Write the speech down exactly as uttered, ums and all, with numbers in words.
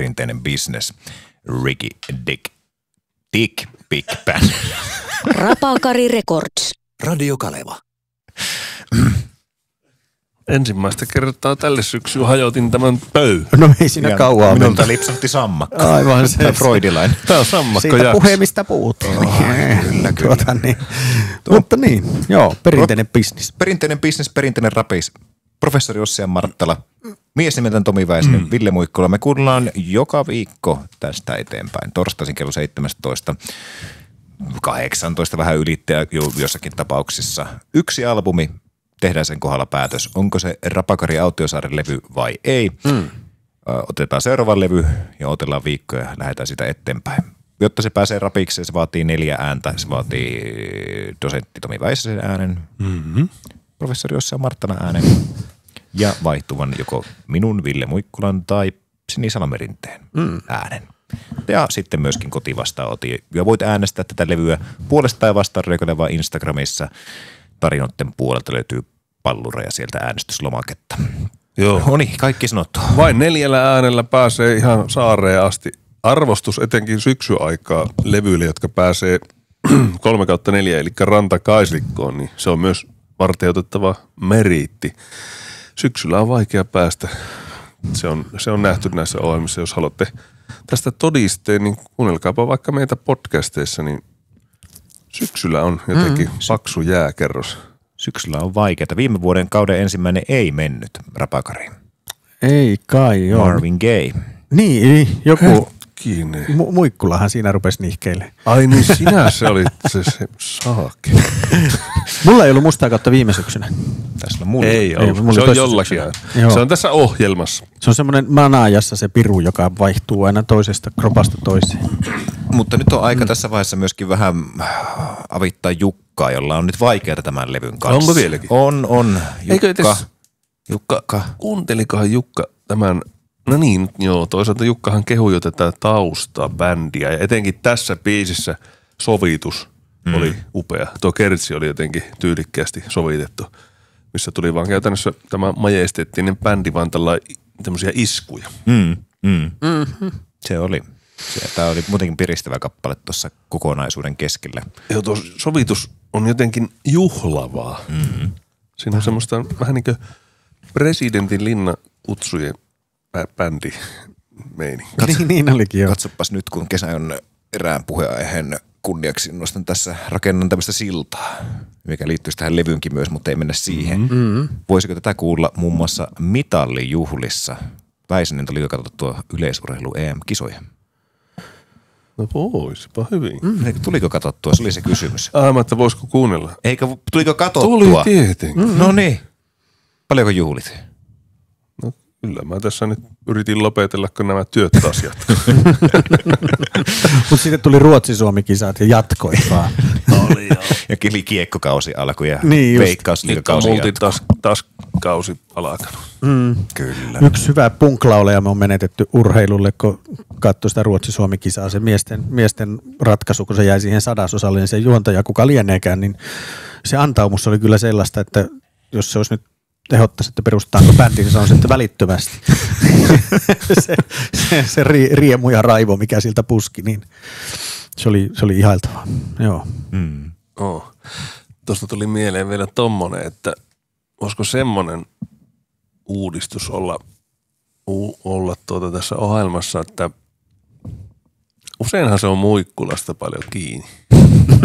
perinteinen business. Ricky Dick. Dick Big Band. Rapakari Records. Radio Kaleva. Ensimmäistä kertaa tälle syksyyn hajotin tämän pöy. No ei siinä kauaa. Minulta lipsahti sammakko. Aivan se. Tämä freudilainen. Tämä on sammakko Siitä jakso. puhemista puhuttu. Oh, kyllä, kyllä. Tuota, niin. Mutta niin, joo, perinteinen bisnis. Perinteinen business, perinteinen rapis. Professori Ossi Marttala, mies nimeltään Tomi Väisänen, mm. Ville Muikkula. Me kuunnellaan joka viikko tästä eteenpäin. Torstaisin kello seitsemäntoista, kahdeksantoista vähän ylittäjä jossakin tapauksissa. Yksi albumi, tehdään sen kohdalla päätös. Onko se Rapakari Autiosaaren levy vai ei? Mm. Otetaan seuraava levy ja otellaan viikkoja ja lähdetään sitä eteenpäin. Jotta se pääsee rapiksi, se vaatii neljä ääntä. Se vaatii dosentti Tomi Väisäsen äänen. Mm-hmm. Professori Ossi Marttalan äänen ja vaihtuvan joko minun, Ville Muikkulan tai Sini Salamerinteen mm. äänen. Ja sitten myöskin kotivastaanotin. Ja voit äänestää tätä levyä puolesta ja vastaan reikolevaa Instagramissa. Tarinoiden puolelta löytyy pallura ja sieltä äänestyslomaketta. Joo. No niin, kaikki sanottu. Vain neljällä äänellä pääsee ihan saareen asti. Arvostus etenkin syksyaikaa levyille, jotka pääsee kolme kautta neljä, eli rantakaislikkoon, niin se on myös varteutettava meriitti. Syksyllä on vaikea päästä. Se on, se on nähty näissä ohjelmissa. Jos haluatte tästä todisteen, niin kuunnelkaapa vaikka meitä podcasteissa, niin syksyllä on jotenkin mm. paksu jääkerros. Syksyllä on vaikeaa. Viime vuoden kauden ensimmäinen ei mennyt Rapakariin. Ei kai, joo. Marvin Gaye. Niin, joku Mu- Muikkulahan siinä rupesi nihkeilemään. Ai niin, sinä se oli se, se saake. Mulla ei ollut mustaa kautta viime syksynä. Tässä on mulla. Ei ole. Ei, Se on jollakin. Se on tässä ohjelmassa. Se on semmoinen manaajassa se piru, joka vaihtuu aina toisesta kropasta toiseen. Mutta nyt on aika mm. tässä vaiheessa myöskin vähän avittaa Jukkaa, jolla on nyt vaikeaa tämän levyn kanssa. Onko vieläkin? On, on. Eikö Jukka. edes, Jukka. Kuuntelikohan Jukka tämän, no niin, joo, toisaalta Jukkahan kehui jo tätä taustaa bändiä ja etenkin tässä biisissä sovitus mm. oli upea. Tuo kertsi oli jotenkin tyylikkäästi sovitettu, missä tuli vaan käytännössä tämä majesteettinen bändi vaan tällä tämmöisiä iskuja. Mm, mm. Mm-hmm. Se oli. Tämä oli muutenkin piristävä kappale tuossa kokonaisuuden keskellä. Joo, tuo sovitus on jotenkin juhlavaa. Mm-hmm. Siinä on semmoista vähän niin kuin presidentin linna kutsujen bändi meini. Niin, niin olikin jo. Katsopas nyt, kun kesä on erään puheenaiheen kunniaksi, nostan tässä, rakennan tämmöistä siltaa, mikä liittyy tähän levyynkin myös, mutta ei mennä siihen. Mm-hmm. Voisiko tätä kuulla muun muassa mitallijuhlissa? Väisänen tuli jo katsottua yleisurheilu E M-kisoja. No voisipa hyvin. Mm. Tuliko katsottua? Se oli se kysymys. Aivan, että voisiko kuunnella? Eikä, tuliko katsottua? Tuli tietenkin. Mm. No niin. Paljonko juhlit? No kyllä mä tässä nyt yritin lopetella, kun nämä työt taas jatkuu. Mutta sitten tuli Ruotsi-Suomi-kisat ja jatkoi vaan. Oli joo. Ja kiekkokausi alkoi ja niin veikkausliikakausi jatkuu. Nyt on multi taas, taas kausi alkanut. Mm. Kyllä. Yksi hyvä punklauleja me on menetetty urheilulle, kun katsoi sitä Ruotsi-Suomi-kisaa. Se miesten, miesten ratkaisu, kun se jäi siihen sadasosalle, niin se juontaja, kuka lieneekään, niin se antaumus oli kyllä sellaista, että jos se olisi nyt tehottaisi, että perustaanko bändi, niin se on sitten välittömästi. se se, se riemu ja raivo, mikä siltä puski, niin se oli, se oli ihailtavaa. Joo. Mm. Oh. Tuosta tuli mieleen vielä tommonen, että voisiko semmoinen uudistus olla, u, olla tuota tässä ohjelmassa, että useinhan se on Muikkulasta paljon kiinni.